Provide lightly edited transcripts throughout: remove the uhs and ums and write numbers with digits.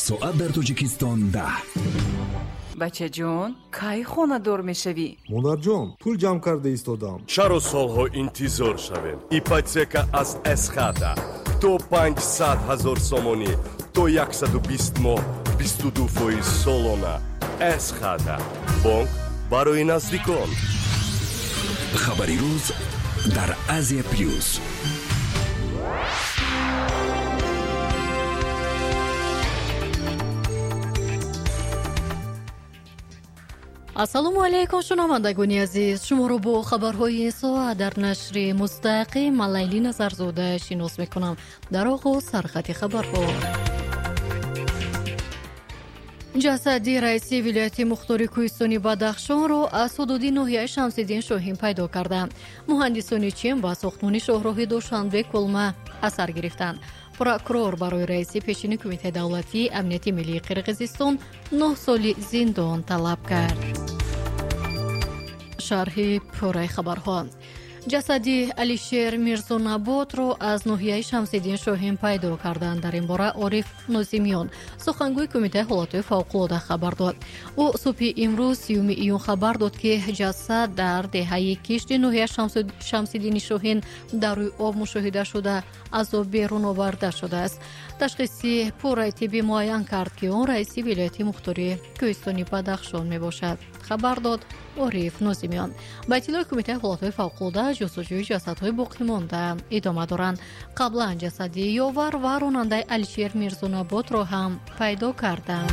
ساعت در تاجیکستان 10. بچه جون کی خونه دور میشوی؟ مادر جان پول جمع کرده ایستادم. چرا سالها انتظار شویم؟ ایپاتека از اسخاتا تو 500,000 сомонӣ то 120 моҳ 22% солона. اسخاتا бонк барои наздикон. خبری روز در آسیا پلیوز. ассалому алайкум шунавандагони азиз, шуморо бо хабарҳои این соат дар нашри мустақим ман Лайли Назарзода шинос мекунам. дар оғоз сархати хабарҳо. ҷасади раиси вилояти мухтори кӯҳистони Бадахшонро аз ҳудуди ноҳияи Шамсиддин Шоҳин пайдо карданд. муҳандисони чин ба сохтмони шоҳроҳи Душанбе Кулма асар гирифтанд. прокурор барои раиси пешини кумитаи давлатии амнияти миллии Қирғизистон 9 соли зиндон талаб кард. шарҳи пурраи хабарҳо. ҷасади Алишер Мирзонаботро аз ноҳияи Шамсиддин Шоҳин пайдо карданд. дар ин бора Ориф Нозимиён, сухангӯи кумитаи ҳолатҳои фавқулода хабар дод. ӯ субҳи имрӯз 30 июн хабар дод, ки ҷасад дар деҳаи кишти ноҳияи Шамсиддини Шоҳин дар рӯи об мушоҳида шуда, аз об берун оварда шудааст. ташхиси пурраи тиббӣ муайян кард, ки он раиси вилояти мухтори кӯҳистони Бадахшон мебошад. хабар дод Ориф Нозимиён. ба иттилои кумитаи ҳолатҳои фавқулода ҷустуҷӯи ҷасадҳои боқимонда идома доранд. қаблан ҷасади ёвар ва ронандаи Алишер Мирзонаботро ҳам пайдо карданд.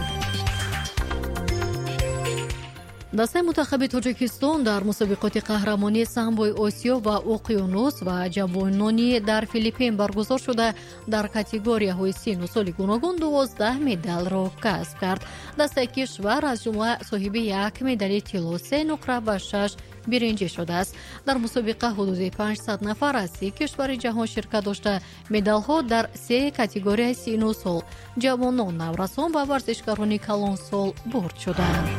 дастаи мунтахаби Тоҷикистон дар мусобиқоти қаҳрамонии самбои Осиё ва уқёнус ва ҷавононӣ дар Филиппин баргузор шуда, дар категорияҳои синну соли гуногун 12 медалро касб кард. дастаи кишвар аз ҷумла соҳиби 1 медали тилло, 3 нуқра ва 6 биринҷӣ шудааст. дар мусобиқа ҳудуди 500 нафар аз 30 кишвари ҷаҳон ширкат дошта, медалҳо дар 3 категорияи синну сол, ҷавонон, наврасон ва варзишгарони калонсол бурд шуданд.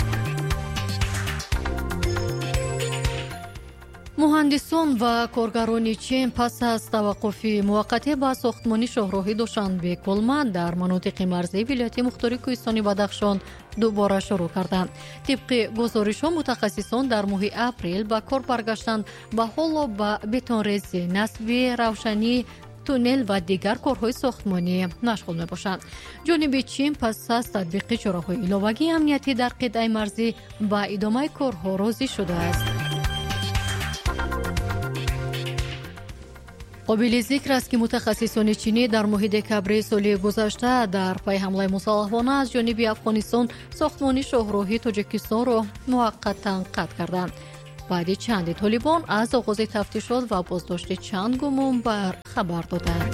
муҳандисон ва коргарони чин пас аз таваққуфи муваққатӣ ба сохтмони шоҳроҳи Душанбе Кулма дар манотиқи марзии вилояти мухтори кӯҳистони Бадахшон дубора шурӯъ карданд. тибқи гузоришҳо, мутахассисон дар моҳи апрел ба кор баргаштанд ба ҳоло ба бетонрезӣ, насби равшанӣ, туннел ва дигар корҳои сохтмонӣ машғул мебошанд. ҷониби чин пас аз татбиқи чораҳои иловагии амниятӣ дар қитъаи марзӣ ба идомаи корҳо розӣ шудааст. қобили зикр аст, ки мутахассисони чинӣ дар моҳи декабри соли гузашта дар пайи ҳамлаи мусаллаҳона аз ҷониби Афғонистон сохтмони шоҳроҳи Тоҷикистонро муваққатан қатъ карданд. баъди чанди Толибон аз оғози тафтишот ва боздошти чанд гумонбар хабар доданд.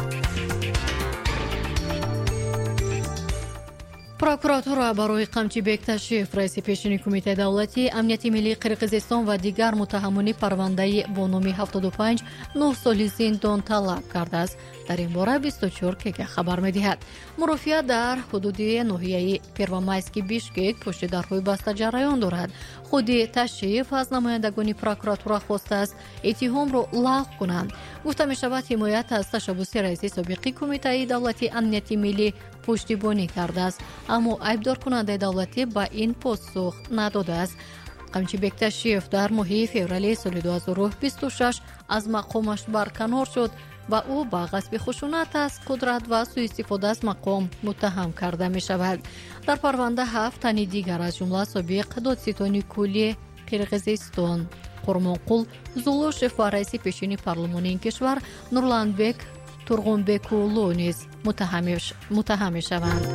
прокуратура барои Қамчи Бекташев, раиси пешини кумитаи давлатии амнияти миллии Қирғизистон ва дигар муттаҳамони парвандаи бо номи 75 9 соли зиндон талаб кардааст. дар ин бора 24 кг хабар медиҳад. мурофиат дар ҳудуди ноҳияи Первомайский Бишкек пушти дарҳои баста ҷараён дорад. худи Ташиев аз намояндагони прокуратура хостааст иттиҳомро лағв кунанд. гуфта мешавад, ҳимоят аз ташаббуси раиси собиқи кумитаи давлатии амнияти миллӣ пуштибонӣ кардааст, аммо айбдоркунандаи давлатӣ ба ин посух надодааст. Қамчи Бекташев дар моҳи феврали соли 2026 аз мақомаш барканор шуд ва ӯ ба ғасби хушунат аз қудрат ва сӯистифода аз мақом муттаҳам карда мешавад. дар парванда 7 тани дигар аз ҷумла собиқ додситони кӯлии Қирғизистон Қурмонқул Зулушев ва раиси пешини парлумони ин кишвар Нурланбек Турғунбекулу низ муттаҳам мешаванд.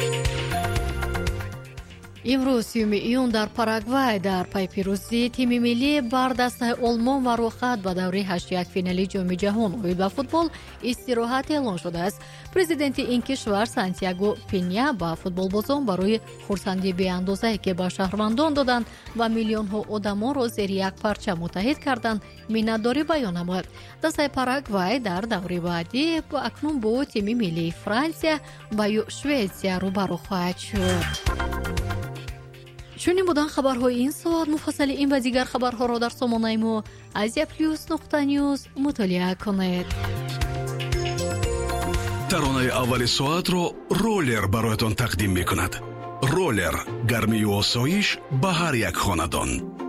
имрӯз 30 июн дар Парагвай дар пайи пирӯзии тими миллӣ бар дастаи Олмон ва рухат ба даври 8-1 финали ҷоми ҷаҳон оид ба футбол истироҳат эълон шудааст. президенти ин кишвар Сантьяго Пеня ба футболбозон барои хурсандии беандозае, ки ба шаҳрвандон доданд ва миллионҳо одамонро зери як парча муттаҳид карданд, миннатдорӣ баён намояд. дастаи Парагвай дар даври баъдӣ акнун бо тими миллии Франсия ва ё Шветсия рӯбарӯ хоҳад шуд. чунин будан хабарҳои ин соат. муфассали ин ва дигар хабарҳоро дар сомонаи мо Asia Plus.News мутолиа кунед. таронаи аввали соатро роллер бароятон тақдим мекунад. роллер гармию осоиш ба ҳар як хонадон.